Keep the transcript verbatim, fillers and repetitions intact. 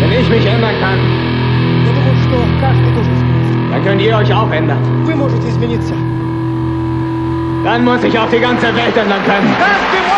Wenn ich mich ändern kann, dann könnt ihr euch auch ändern. Dann muss sich auch die ganze Welt ändern können.